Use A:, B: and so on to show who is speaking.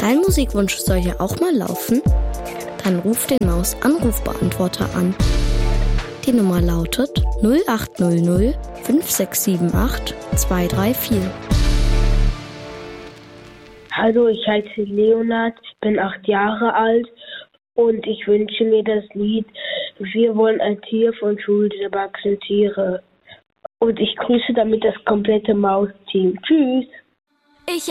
A: Dein Musikwunsch soll ja auch mal laufen? Dann ruf den Maus-Anrufbeantworter an. Die Nummer lautet 0800 5678 234.
B: Hallo, ich heiße Leonard, bin 8 Jahre alt und ich wünsche mir das Lied Wir wollen ein Tier von Schule der erwachsenen Tiere. Und ich grüße damit das komplette Maus-Team. Tschüss!